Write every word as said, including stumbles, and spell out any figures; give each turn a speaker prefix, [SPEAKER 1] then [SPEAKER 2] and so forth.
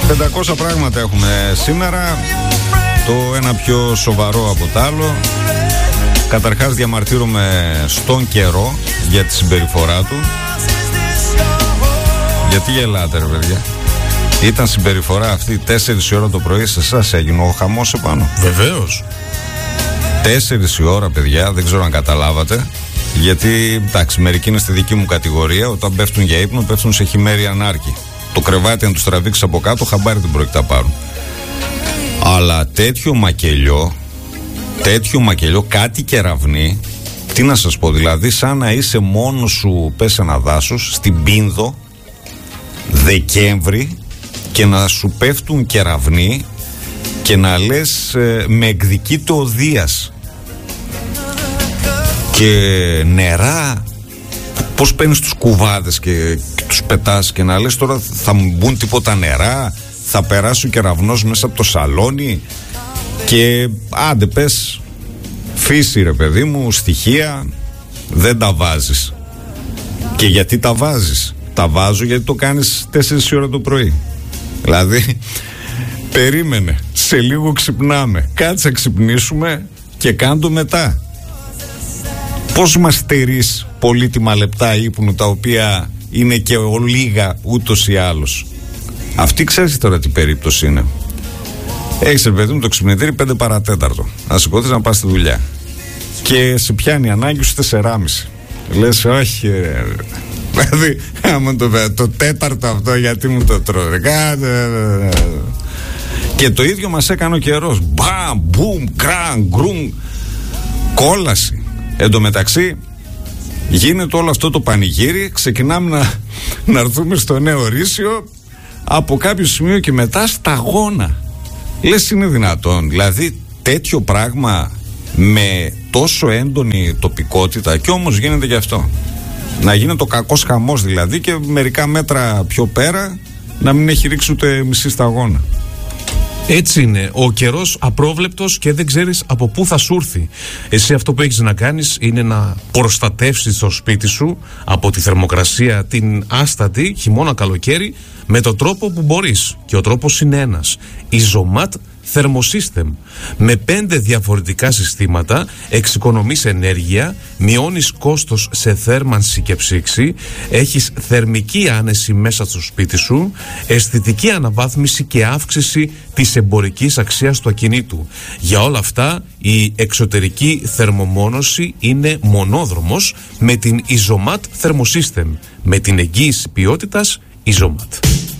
[SPEAKER 1] πεντακόσια πράγματα έχουμε σήμερα. Το ένα πιο σοβαρό από το άλλο. Καταρχάς διαμαρτύρομαι στον καιρό για τη συμπεριφορά του. Γιατί γελάτε ρε παιδιά? Ήταν συμπεριφορά αυτή τέσσερις η ώρα το πρωί, σε εσάς έγινε ο χαμός επάνω?
[SPEAKER 2] Βεβαίως.
[SPEAKER 1] Τέσσερις η ώρα παιδιά, δεν ξέρω αν καταλάβατε. Γιατί εντάξει, μερικοί είναι στη δική μου κατηγορία. Όταν πέφτουν για ύπνο, πέφτουν σε χειμέρι ανάρκη. Το κρεβάτι αν τους τραβήξει από κάτω, χαμπάρι δεν πρόκειται να πάρουν. Αλλά τέτοιο μακελιό, τέτοιο μακελιό, κάτι κεραυνί, τι να σας πω, δηλαδή σαν να είσαι μόνος σου, πες ένα δάσος, στην Πίνδο, Δεκέμβρη, και να σου πέφτουν κεραυνοί και να λες ε, με εκδικείται ο Δίας. Και νερά, πώς παίρνεις τους κουβάδες και, και τους πετάς και να λες τώρα θα μου μπουν τίποτα νερά, θα περάσει ο κεραυνός μέσα από το σαλόνι. Και άντε πες φύση ρε παιδί μου, στοιχεία δεν τα βάζεις. Και γιατί τα βάζεις? Τα βάζω γιατί το κάνεις τέσσερις η ώρα το πρωί. Δηλαδή περίμενε, σε λίγο ξυπνάμε, κάτσε να ξυπνήσουμε και κάντο μετά. Πώς μας στερείς πολύτιμα λεπτά ύπνου, τα οποία είναι και ολίγα ούτως ή άλλως? Αυτή ξέρεις τώρα τι περίπτωση είναι. Έχεις ρε παιδί μου το ξυπνητήρι πέντε παρατέταρτο, να σηκωθείς να πας στη δουλειά και σε πιάνει ανάγκη σου τεσσεράμιση. Λες όχι ρε. Δηλαδή άμα το, το τέταρτο αυτό γιατί μου το τρώει? Και το ίδιο μας έκανε ο καιρός. Μπαμ, μπουμ, κραν, γκρουμ. Κόλαση. Εν τω μεταξύ γίνεται όλο αυτό το πανηγύρι. Ξεκινάμε να, να έρθουμε στο νέο Ρήσιο. Από κάποιο σημείο και μετά σταγόνα. Λες είναι δυνατόν? Δηλαδή τέτοιο πράγμα με τόσο έντονη τοπικότητα, και όμως γίνεται γι' αυτό. Να γίνεται το κακός χαμός δηλαδή, και μερικά μέτρα πιο πέρα να μην έχει ρίξει ούτε μισή σταγόνα.
[SPEAKER 2] Έτσι είναι. Ο καιρός απρόβλεπτος και δεν ξέρεις από πού θα σου έρθει. Εσύ αυτό που έχεις να κάνεις είναι να προστατεύσεις το σπίτι σου από τη θερμοκρασία την άστατη χειμώνα καλοκαίρι με τον τρόπο που μπορείς. Και ο τρόπος είναι ένας. Isomat Thermosystem. Με πέντε διαφορετικά συστήματα εξοικονομείς ενέργεια, μειώνεις κόστος σε θέρμανση και ψήξη, έχεις θερμική άνεση μέσα στο σπίτι σου, αισθητική αναβάθμιση και αύξηση της εμπορικής αξίας του ακινήτου. Για όλα αυτά η εξωτερική θερμομόνωση είναι μονόδρομος με την Isomat Thermosystem, με την εγγύηση ποιότητας Isomat.